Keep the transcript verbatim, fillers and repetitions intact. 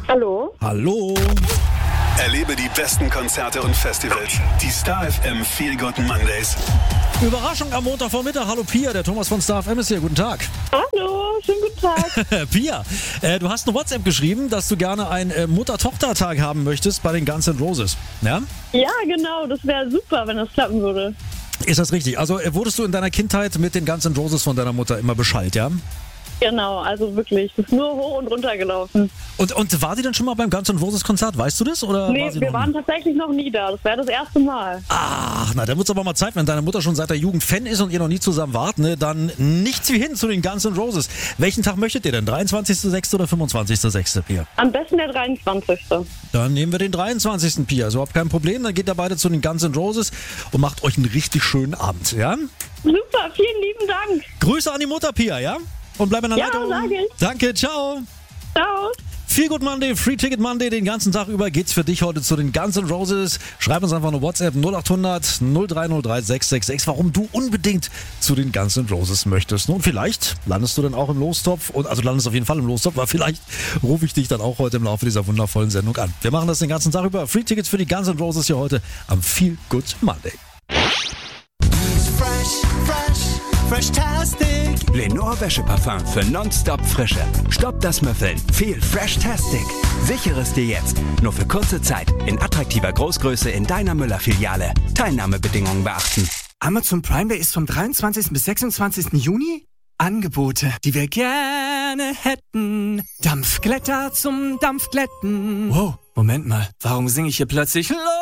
Hallo? Hallo. Erlebe die besten Konzerte und Festivals. Die Star F M Feel Good Mondays. Überraschung am Montagvormittag. Hallo Pia, der Thomas von Star F M ist hier. Guten Tag. Hallo, schönen guten Tag. Pia, äh, du hast eine WhatsApp geschrieben, dass du gerne einen äh, Mutter-Tochter-Tag haben möchtest bei den Guns N' Roses. Ja? Ja, genau, das wäre super, wenn das klappen würde. Ist das richtig? Also äh, wurdest du in deiner Kindheit mit den Guns N' Roses von deiner Mutter immer beschallt, ja? Genau, also wirklich, das ist nur hoch und runter gelaufen. Und, und war die denn schon mal beim Guns N' Roses Konzert? Weißt du das? Oder Nee, war sie wir noch waren nie? tatsächlich noch nie da, das wäre das erste Mal. Ach, na, da wird's aber mal Zeit, wenn deine Mutter schon seit der Jugend Fan ist und ihr noch nie zusammen wart, ne, dann nichts wie hin zu den Guns N' Roses. Welchen Tag möchtet ihr denn? dreiundzwanzigster sechster oder fünfundzwanzigster sechster Pia? Am besten der dreiundzwanzigste Dann nehmen wir den dreiundzwanzigsten Pia. Ist überhaupt kein Problem. Dann geht ihr beide zu den Guns N' Roses und macht euch einen richtig schönen Abend, ja? Super, vielen lieben Dank. Grüße an die Mutter, Pia, ja? Und bleib in der Ja, Leitung. sag ich. Danke, ciao. Ciao. Feel Good Monday, Free Ticket Monday, den ganzen Tag über geht's für dich heute zu den Guns N' Roses. Schreib uns einfach eine WhatsApp null acht hundert null drei null drei sechs sechs sechs, warum du unbedingt zu den Guns N' Roses möchtest. Und vielleicht landest du dann auch im Lostopf, und also landest auf jeden Fall im Lostopf, aber vielleicht rufe ich dich dann auch heute im Laufe dieser wundervollen Sendung an. Wir machen das den ganzen Tag über. Free Tickets für die Guns N' Roses hier heute am Feel Good Monday. Fresh, fresh, fresh-tastic. Lenore Wäscheparfum für nonstop Frische. Stopp das Müffeln. Feel Fresh-tastic. Sichere es dir jetzt. Nur für kurze Zeit. In attraktiver Großgröße in deiner Müller-Filiale. Teilnahmebedingungen beachten. Amazon Prime Day ist vom dreiundzwanzigsten bis sechsundzwanzigsten Juni. Angebote, die wir gerne hätten. Dampfglätter zum Dampfglätten. Wow, Moment mal. Warum singe ich hier plötzlich